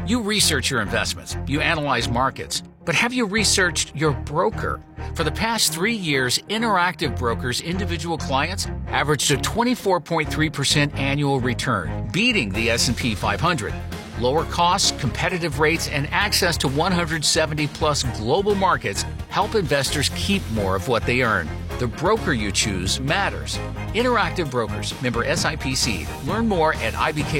You research your investments, you analyze markets, but have you researched your broker? For the past 3 years, Interactive Brokers' individual clients averaged a 24.3% annual return, beating the S&P 500. Lower costs, competitive rates, and access to 170-plus global markets help investors keep more of what they earn. The broker you choose matters. Interactive Brokers, member SIPC. Learn more at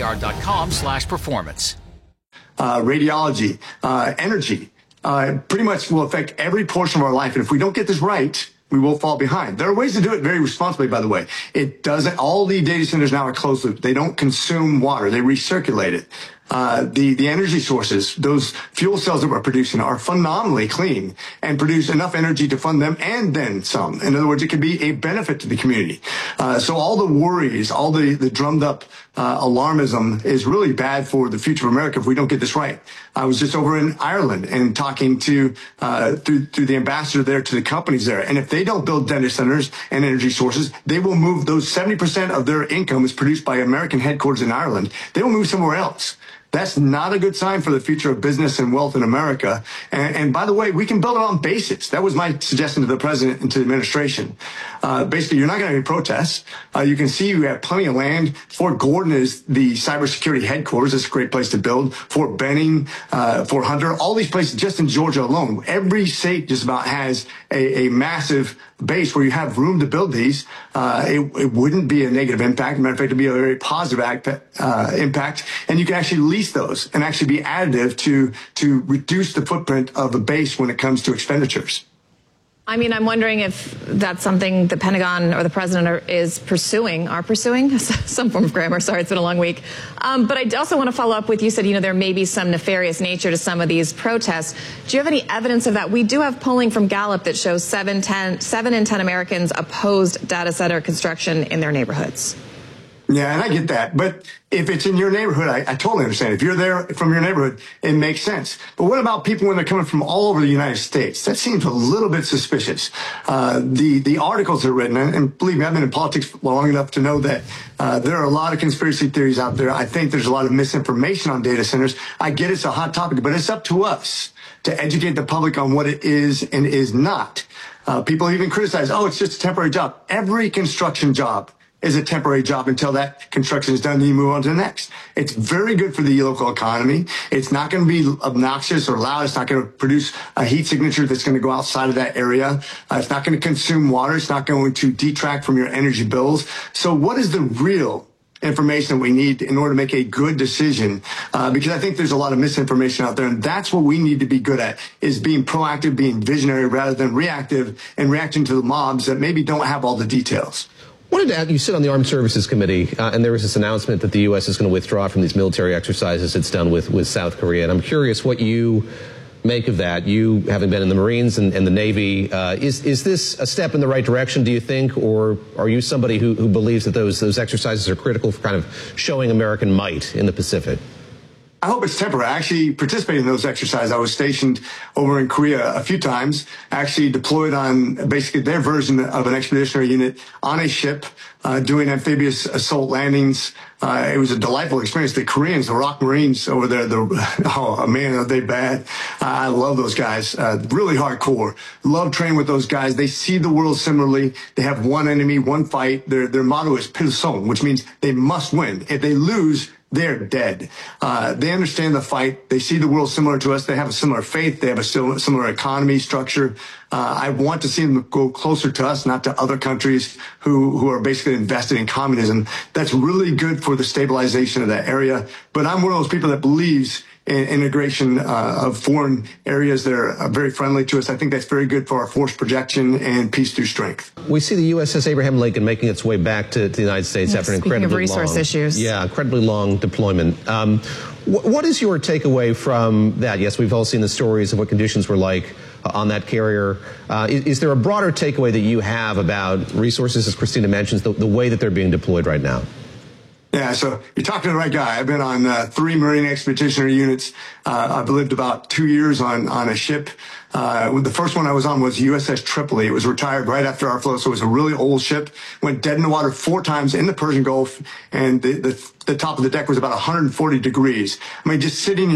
ibkr.com/performance. Radiology, energy, pretty much will affect every portion of our life. And if we don't get this right, we will fall behind. There are ways to do it very responsibly, by the way. It doesn't, all the data centers now are closed loop. They don't consume water. They recirculate it. The energy sources, those fuel cells that we're producing are phenomenally clean and produce enough energy to fund them and then some. In other words, it could be a benefit to the community. So all the worries, all the drummed up alarmism is really bad for the future of America if we don't get this right. I was just over in Ireland and talking to through the ambassador there to the companies there. And if they don't build data centers and energy sources, they will move those 70% of their income is produced by American headquarters in Ireland. They will move somewhere else. That's not a good sign for the future of business and wealth in America. And by the way, we can build it on basics. That was my suggestion to the president and to the administration. Basically, you're not going to have any protests. You can see we have plenty of land. Fort Gordon is the cybersecurity headquarters. It's a great place to build. Fort Benning, Fort Hunter, all these places just in Georgia alone. Every state just about has a massive base where you have room to build these. It wouldn't be a negative impact. Matter of fact, it'd be a very positive impact. And you can actually lease those and actually be additive to reduce the footprint of a base when it comes to expenditures. I mean, I'm wondering if that's something the Pentagon or the president are pursuing some form of grammar. Sorry, it's been a long week. But I also want to follow up with, you said, there may be some nefarious nature to some of these protests. Do you have any evidence of that? We do have polling from Gallup that shows 7 in 10 Americans opposed data center construction in their neighborhoods. Yeah, and I get that. But if it's in your neighborhood, I totally understand. If you're there from your neighborhood, it makes sense. But what about people when they're coming from all over the United States? That seems a little bit suspicious. The articles are written, and believe me, I've been in politics long enough to know that there are a lot of conspiracy theories out there. I think there's a lot of misinformation on data centers. I get it's a hot topic, but it's up to us to educate the public on what it is and is not. People even criticize, it's just a temporary job. Every construction job is a temporary job until that construction is done, then you move on to the next. It's very good for the local economy. It's not going to be obnoxious or loud. It's not going to produce a heat signature that's going to go outside of that area. It's not going to consume water. It's not going to detract from your energy bills. So what is the real information that we need in order to make a good decision? Because I think there's a lot of misinformation out there, and that's what we need to be good at, is being proactive, being visionary rather than reactive and reacting to the mobs that maybe don't have all the details. Wanted to add, you sit on the Armed Services Committee, and there was this announcement that the U.S. is going to withdraw from these military exercises it's done with South Korea. And I'm curious what you make of that. You, having been in the Marines and the Navy, is this a step in the right direction, do you think? Or are you somebody who believes that those exercises are critical for kind of showing American might in the Pacific? I hope it's temporary. I actually participated in those exercises. I was stationed over in Korea a few times, actually deployed on basically their version of an expeditionary unit on a ship, doing amphibious assault landings. It was a delightful experience. The Koreans, the ROK Marines over there, man, are they bad. I love those guys. Really hardcore. Love training with those guys. They see the world similarly. They have one enemy, one fight. Their motto is Pilsong, which means they must win. If they lose, they're dead. They understand the fight. They see the world similar to us. They have a similar faith. They have a similar economy structure. I want to see them go closer to us, not to other countries who are basically invested in communism. That's really good for the stabilization of that area. But I'm one of those people that believes in integration of foreign areas that are very friendly to us. I think that's very good for our force projection and peace through strength. We see the USS Abraham Lincoln making its way back to the United States after an incredibly long... Speaking of resource issues. Yeah, incredibly long deployment. What is your takeaway from that? Yes, we've all seen the stories of what conditions were like on that carrier. Is there a broader takeaway that you have about resources, as Christina mentions, the way that they're being deployed right now? Yeah, so you're talking to the right guy. I've been on 3 Marine expeditionary units. I've lived about 2 years on a ship. The first one I was on was USS Tripoli. It was retired right after our float, so it was a really old ship. Went dead in the water 4 times in the Persian Gulf, and the top of the deck was about 140 degrees. I mean, just sitting